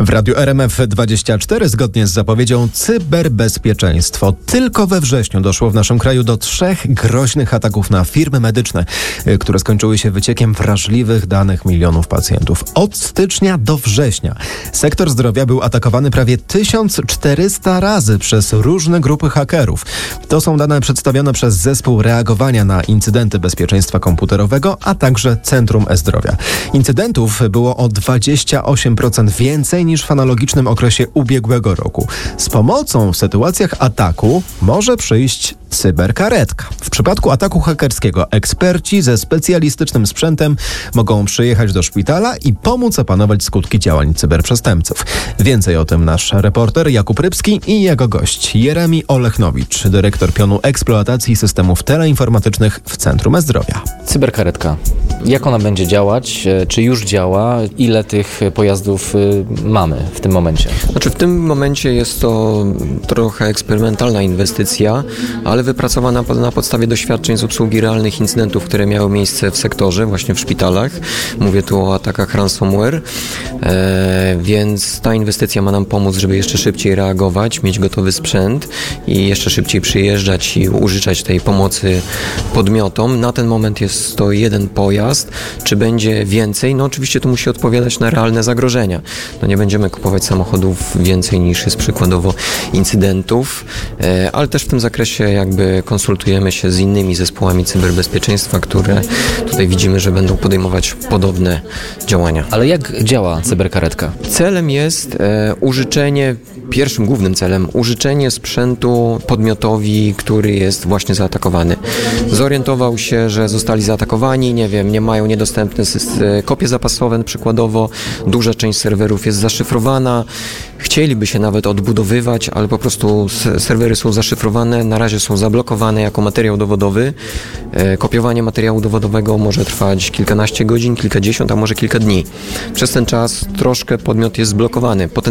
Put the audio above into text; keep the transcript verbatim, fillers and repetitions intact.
W Radiu R M F dwadzieścia cztery zgodnie z zapowiedzią cyberbezpieczeństwo. Tylko we wrześniu doszło w naszym kraju do trzech groźnych ataków na firmy medyczne, które skończyły się wyciekiem wrażliwych danych milionów pacjentów. Od stycznia do września sektor zdrowia był atakowany prawie tysiąc czterysta razy przez różne grupy hakerów. To są dane przedstawione przez Zespół Reagowania na Incydenty Bezpieczeństwa Komputerowego, a także Centrum E-Zdrowia. Incydentów było o dwadzieścia osiem procent więcej niż w analogicznym okresie ubiegłego roku. Z pomocą w sytuacjach ataku może przyjść cyberkaretka. W przypadku ataku hakerskiego eksperci ze specjalistycznym sprzętem mogą przyjechać do szpitala i pomóc opanować skutki działań cyberprzestępców. Więcej o tym nasz reporter Jakub Rybski i jego gość Jeremi Olechnowicz, dyrektor pionu eksploatacji systemów teleinformatycznych w Centrum E-Zdrowia. Cyberkaretka. Jak ona będzie działać? Czy już działa? Ile tych pojazdów mamy w tym momencie? Znaczy w tym momencie jest to trochę eksperymentalna inwestycja, ale wypracowana na podstawie doświadczeń z obsługi realnych incydentów, które miały miejsce w sektorze, właśnie w szpitalach. Mówię tu o atakach ransomware, e, więc ta inwestycja ma nam pomóc, żeby jeszcze szybciej reagować, mieć gotowy sprzęt i jeszcze szybciej przyjeżdżać i użyczać tej pomocy podmiotom. Na ten moment jest to jeden pojazd. Czy będzie więcej? No oczywiście to musi odpowiadać na realne zagrożenia. No nie będziemy kupować samochodów więcej niż jest przykładowo incydentów, e, ale też w tym zakresie jakby konsultujemy się z innymi zespołami cyberbezpieczeństwa, które tutaj widzimy, że będą podejmować podobne działania. Ale jak działa cyberkaretka? Celem jest e, użyczenie, pierwszym głównym celem, użyczenie sprzętu podmiotowi, który jest właśnie zaatakowany. Zorientował się, że zostali zaatakowani, nie wiem, nie mają niedostępne kopie zapasowe przykładowo, duża część serwerów jest zaszyfrowana, chcieliby się nawet odbudowywać, ale po prostu serwery są zaszyfrowane, na razie są zablokowane jako materiał dowodowy. E, kopiowanie materiału dowodowego może trwać kilkanaście godzin, kilkadziesiąt, a może kilka dni. Przez ten czas troszkę podmiot jest zblokowany. Potem